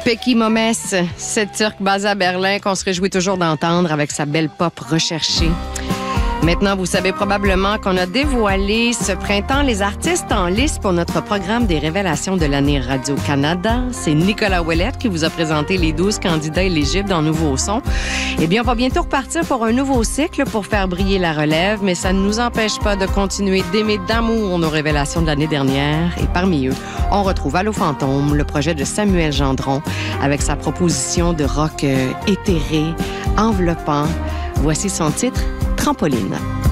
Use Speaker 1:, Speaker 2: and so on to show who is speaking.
Speaker 1: Pecky Momes, cette Turque basée à Berlin qu'on se réjouit toujours d'entendre avec sa belle pop recherchée. Maintenant, vous savez probablement qu'on a dévoilé ce printemps les artistes en lice pour notre programme des révélations de l'année Radio-Canada. C'est Nicolas Ouellette qui vous a présenté les 12 candidats éligibles dans Nouveau Son. Eh bien, on va bientôt repartir pour un nouveau cycle pour faire briller la relève, mais ça ne nous empêche pas de continuer d'aimer d'amour nos révélations de l'année dernière. Et parmi eux, on retrouve Allô Fantôme, le projet de Samuel Gendron, avec sa proposition de rock éthéré, enveloppant. Voici son titre, Trampoline.